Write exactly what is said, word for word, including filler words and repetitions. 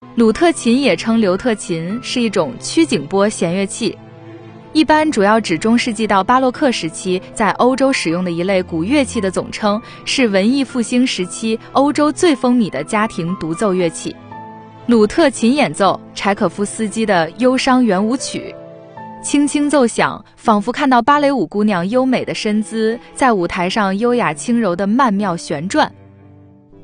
鲁特琴也称刘特琴，是一种曲颈拨弦乐器，一般主要指中世纪到巴洛克时期在欧洲使用的一类古乐器的总称，是文艺复兴时期欧洲最风靡的家庭独奏乐器。鲁特琴演奏柴可夫斯基的忧伤圆舞曲，轻轻奏响，仿佛看到芭蕾舞姑娘优美的身姿在舞台上优雅轻柔的曼妙旋转。